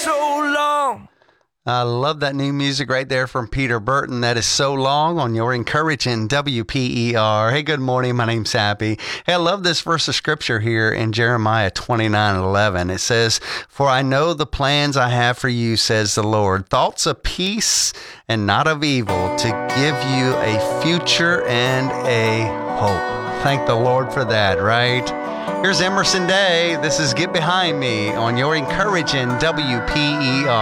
so long. I love that new music right there from Peter Burton. That is so long on your encouraging WPER. Hey, good morning. My name's Happy. Hey, I love this verse of scripture here in Jeremiah 29:11. It says, "For I know the plans I have for you, says the Lord, thoughts of peace and not of evil, to give you a future and a hope." Thank the Lord for that, right? Here's Emerson Day. This is Get Behind Me on your encouraging WPER.